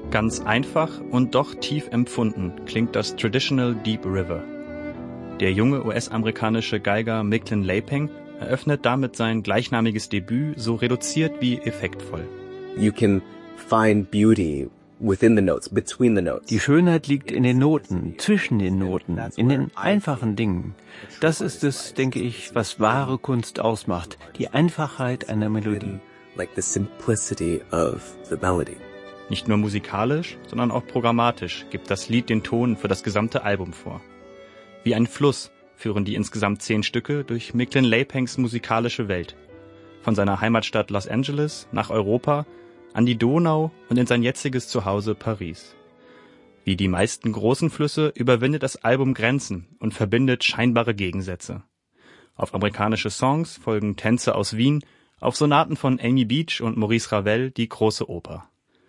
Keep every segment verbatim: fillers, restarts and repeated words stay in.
Ganz einfach und doch tief empfunden klingt das Traditional Deep River. Der junge U S-amerikanische Geiger Micklin Leipeng eröffnet damit sein gleichnamiges Debüt so reduziert wie effektvoll. You can find beauty within the notes, between the notes. Die Schönheit liegt in den Noten, zwischen den Noten, in den einfachen Dingen. Das ist es, denke ich, was wahre Kunst ausmacht, die Einfachheit einer Melodie. Like the simplicity of the melody. Nicht nur musikalisch, sondern auch programmatisch gibt das Lied den Ton für das gesamte Album vor. Wie ein Fluss führen die insgesamt zehn Stücke durch Micklin Leipengs musikalische Welt. Von seiner Heimatstadt Los Angeles nach Europa, an die Donau und in sein jetziges Zuhause Paris. Wie die meisten großen Flüsse überwindet das Album Grenzen und verbindet scheinbare Gegensätze. Auf amerikanische Songs folgen Tänze aus Wien, auf Sonaten von Amy Beach und Maurice Ravel die große Oper.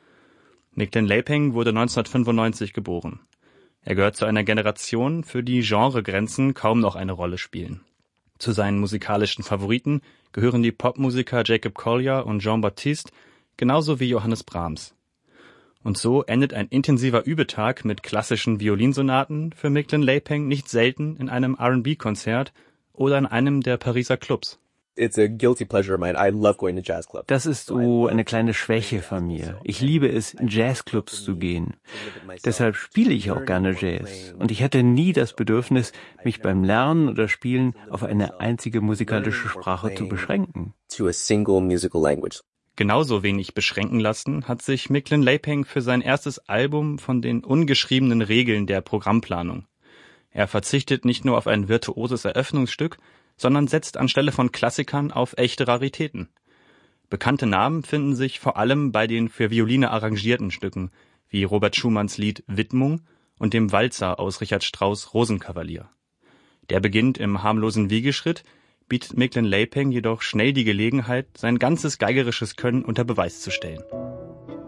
Micklin Leipeng wurde neunzehnhundertfünfundneunzig geboren. Er gehört zu einer Generation, für die Genregrenzen kaum noch eine Rolle spielen. Zu seinen musikalischen Favoriten gehören die Popmusiker Jacob Collier und Jean-Baptiste, genauso wie Johannes Brahms. Und so endet ein intensiver Übetag mit klassischen Violinsonaten für Micklin Leipeng nicht selten in einem R and B-Konzert oder in einem der Pariser Clubs. It's a guilty pleasure of mine. I love going to jazz clubs. Das ist so eine kleine Schwäche von mir. Ich liebe es, in Jazzclubs zu gehen. Deshalb spiele ich auch gerne Jazz. Und ich hatte nie das Bedürfnis, mich beim Lernen oder Spielen auf eine einzige musikalische Sprache zu beschränken. To a single musical language. Genauso wenig beschränken lassen hat sich Micklin Leipeng für sein erstes Album von den ungeschriebenen Regeln der Programmplanung. Er verzichtet nicht nur auf ein virtuoses Eröffnungsstück, sondern setzt anstelle von Klassikern auf echte Raritäten. Bekannte Namen finden sich vor allem bei den für Violine arrangierten Stücken, wie Robert Schumanns Lied Widmung und dem Walzer aus Richard Strauss' Rosenkavalier. Der beginnt im harmlosen Wiegeschritt, bietet Micklin Leipeng jedoch schnell die Gelegenheit, sein ganzes geigerisches Können unter Beweis zu stellen.